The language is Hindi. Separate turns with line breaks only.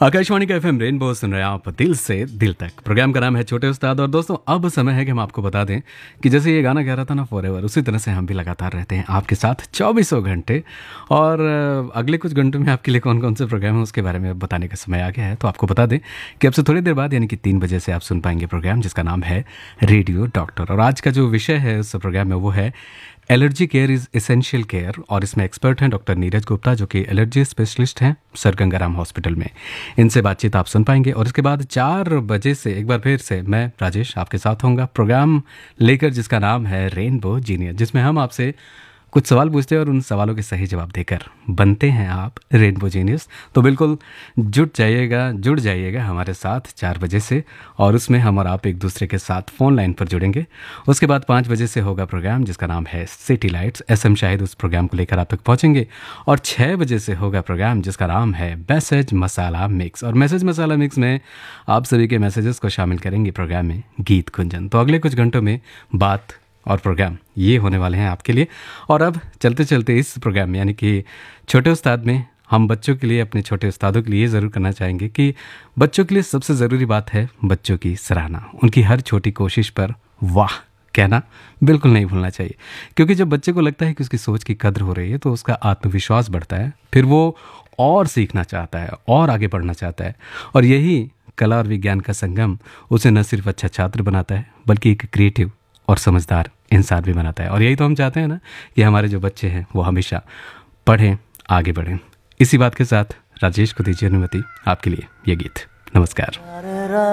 आकाशवाणी का एफएम रेनबो सुन रहे हैं आप दिल से दिल तक। प्रोग्राम का नाम है छोटे उस्ताद। और दोस्तों अब समय है कि हम आपको बता दें कि जैसे ये गाना कह रहा था ना फॉरएवर, उसी तरह से हम भी लगातार रहते हैं आपके साथ 24 घंटे। और अगले कुछ घंटों में आपके लिए कौन कौन से प्रोग्राम है उसके बारे में बताने का समय आ गया है। तो आपको बता दें कि अब से थोड़ी देर बाद यानी कि 3 बजे से आप सुन पाएंगे प्रोग्राम जिसका नाम है रेडियो डॉक्टर। और आज का जो विषय है उस प्रोग्राम में वो है allergy care is essential care. और इसमें एक्सपर्ट हैं डॉक्टर नीरज गुप्ता जो कि एलर्जी स्पेशलिस्ट हैं सर गंगाराम हॉस्पिटल में। इनसे बातचीत आप सुन पाएंगे। और इसके बाद 4 बजे से एक बार फिर से मैं राजेश आपके साथ होऊंगा प्रोग्राम लेकर जिसका नाम है रेनबो जीनियस, जिसमें हम आपसे कुछ सवाल पूछते हैं और उन सवालों के सही जवाब देकर बनते हैं आप रेनबो जीनियस। तो बिल्कुल जुड़ जाइएगा हमारे साथ 4 बजे से। और उसमें हम और आप एक दूसरे के साथ फ़ोन लाइन पर जुड़ेंगे। उसके बाद 5 बजे से होगा प्रोग्राम जिसका नाम है सिटी लाइट्स। SM शाहिद उस प्रोग्राम को लेकर आप तक पहुंचेंगे। और 6 बजे से होगा प्रोग्राम जिसका नाम है मैसेज मसाला मिक्स। और मैसेज मसाला मिक्स में आप सभी के मैसेजेस को शामिल करेंगे प्रोग्राम में गीत कुंजन। तो अगले कुछ घंटों में बात और प्रोग्राम ये होने वाले हैं आपके लिए। और अब चलते चलते इस प्रोग्राम में यानी कि छोटे उस्ताद में हम बच्चों के लिए, अपने छोटे उस्तादों के लिए ये ज़रूर करना चाहेंगे कि बच्चों के लिए सबसे ज़रूरी बात है बच्चों की सराहना। उनकी हर छोटी कोशिश पर वाह कहना बिल्कुल नहीं भूलना चाहिए। क्योंकि जब बच्चे को लगता है कि उसकी सोच की कद्र हो रही है तो उसका आत्मविश्वास बढ़ता है, फिर वो और सीखना चाहता है और आगे बढ़ना चाहता है। और यही कला और विज्ञान का संगम उसे न सिर्फ अच्छा छात्र बनाता है बल्कि एक क्रिएटिव और समझदार इंसान भी बनाता है। और यही तो हम चाहते हैं ना कि हमारे जो बच्चे हैं वो हमेशा पढ़ें, आगे बढ़ें। इसी बात के साथ राजेश को दीजिए अनुमति आपके लिए ये गीत। नमस्कार।